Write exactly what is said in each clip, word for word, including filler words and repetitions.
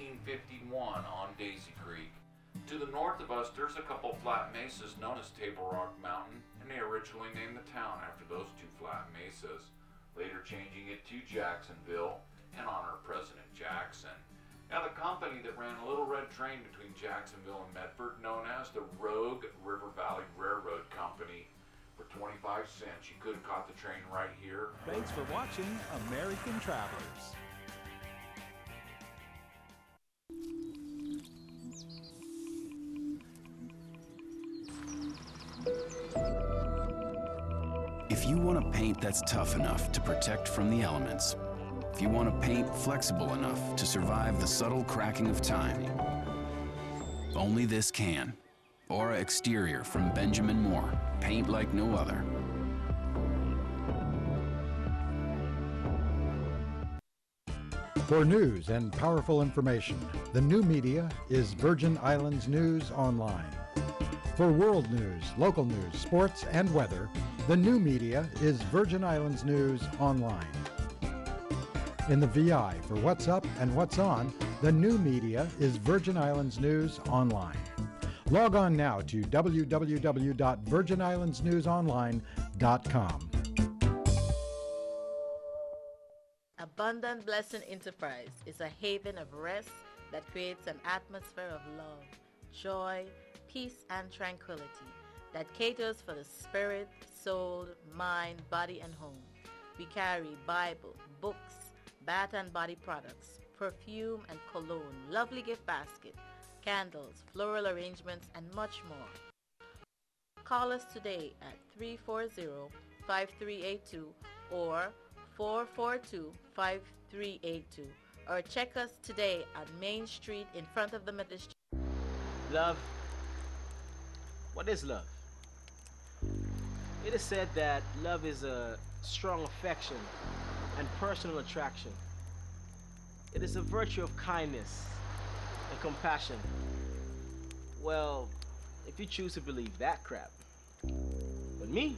eighteen fifty-one on Daisy Creek. To the north of us, there's a couple flat mesas known as Table Rock Mountain, and they originally named the town after those two flat mesas, later changing it to Jacksonville in honor of President Jackson. Now, the company that ran a little red train between Jacksonville and Medford, known as the Rogue River Valley Railroad Company, for twenty-five cents, you could have caught the train right here. Thanks for watching American Travelers. If you want a paint that's tough enough to protect from the elements, if you want a paint flexible enough to survive the subtle cracking of time, only this can. Aura Exterior from Benjamin Moore. Paint like no other. For news and powerful information, the new media is Virgin Islands News Online. For world news, local news, sports, and weather, the new media is Virgin Islands News Online. In the V I for what's up and what's on, the new media is Virgin Islands News Online. Log on now to w w w dot virgin islands news online dot com. Abundant Blessing Enterprise is a haven of rest that creates an atmosphere of love, joy, peace, and tranquility that caters for the spirit, soul, mind, body, and home. We carry Bible, books, bath and body products, perfume and cologne, lovely gift basket, candles, floral arrangements, and much more. Call us today at three four zero, five three eight two or four four two, five three eight two, or check us today on Main Street in front of the Methodist Church. Love. What is love? It is said that love is a strong affection and personal attraction. It is a virtue of kindness and compassion. Well, if you choose to believe that crap. But me?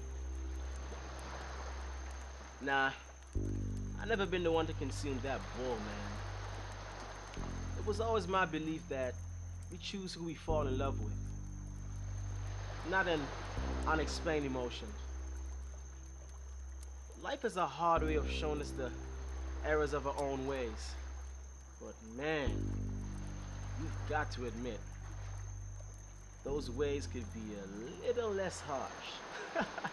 Nah, I never been the one to consume that bull, man. It was always my belief that we choose who we fall in love with, not an unexplained emotion. Life is a hard way of showing us the errors of our own ways. But man, you've got to admit, those ways could be a little less harsh.